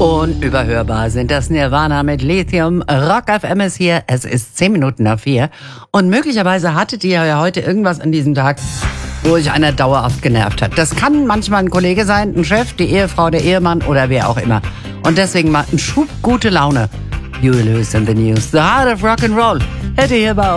Unüberhörbar sind das Nirvana mit Lithium. Rock FM ist hier. Es ist 4:10 Und möglicherweise hattet ihr ja heute irgendwas an diesem Tag, wo euch einer dauerhaft genervt hat. Das kann manchmal ein Kollege sein, ein Chef, die Ehefrau, der Ehemann oder wer auch immer. Und deswegen mal ein Schub gute Laune. Huey Lewis and the News. The Heart of Rock and Roll. Hätte hier bei